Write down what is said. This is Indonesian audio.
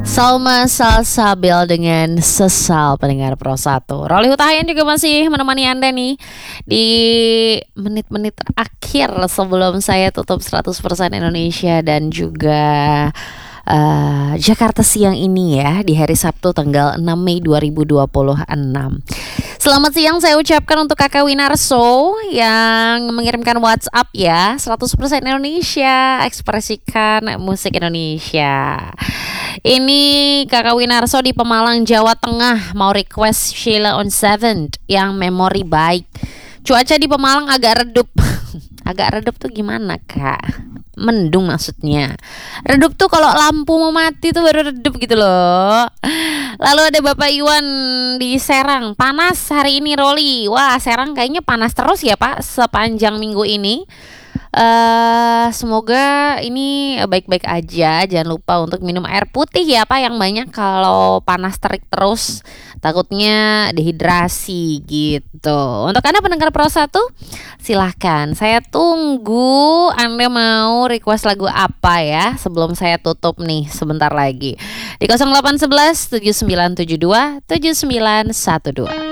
Salma Salsabil dengan Sesal pendengar Pro 1. Roli Hutahayan juga masih menemani Anda nih di menit-menit akhir sebelum saya tutup 100% Indonesia dan juga Jakarta siang ini ya, di hari Sabtu tanggal 6 Mei 2026. Selamat siang saya ucapkan untuk Kakak Winarso yang mengirimkan WhatsApp ya. 100% Indonesia, ekspresikan musik Indonesia. Ini Kakak Winarso di Pemalang, Jawa Tengah, mau request Sheila on 7th yang memori baik. Cuaca di Pemalang agak redup. Agak redup tuh gimana Kak? Mendung maksudnya. Redup tuh kalau lampu mau mati tuh baru redup gitu loh. Lalu ada Bapak Iwan di Serang. Panas hari ini Roli. Wah, Serang kayaknya panas terus ya Pak sepanjang minggu ini. Semoga ini baik-baik aja. Jangan lupa untuk minum air putih ya Pak yang banyak, kalau panas terik terus takutnya dehidrasi gitu. Untuk Anda pendengar Pro 1, silahkan, saya tunggu Anda mau request lagu apa ya sebelum saya tutup nih sebentar lagi di 0811 7972 7912.